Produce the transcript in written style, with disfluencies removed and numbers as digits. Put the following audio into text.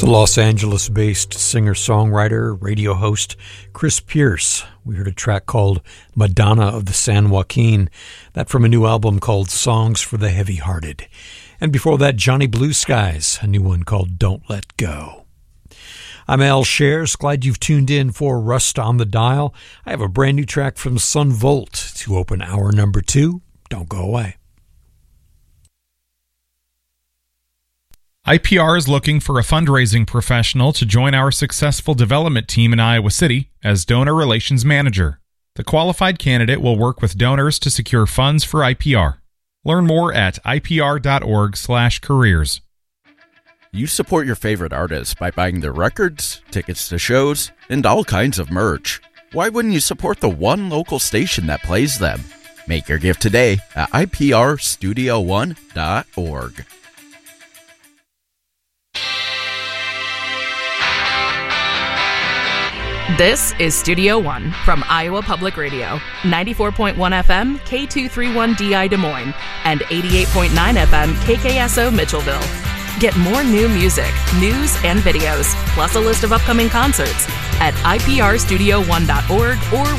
The Los Angeles-based singer-songwriter, radio host Chris Pierce. We heard a track called Madonna of the San Joaquin, that from a new album called Songs for the Heavy-Hearted. And before that, Johnny Blue Skies, a new one called Don't Let Go. I'm Al Shares. Glad you've tuned in for Rust on the Dial. I have a brand new track from Son Volt to open hour number 2. Don't go away. IPR is looking for a fundraising professional to join our successful development team in Iowa City as Donor Relations Manager. The qualified candidate will work with donors to secure funds for IPR. Learn more at ipr.org/careers. You support your favorite artists by buying their records, tickets to shows, and all kinds of merch. Why wouldn't you support the one local station that plays them? Make your gift today at iprstudio1.org. This is Studio One from Iowa Public Radio, 94.1 FM, K231DI Des Moines, and 88.9 FM, KKSO Mitchellville. Get more new music, news, and videos, plus a list of upcoming concerts at iprstudio1.org or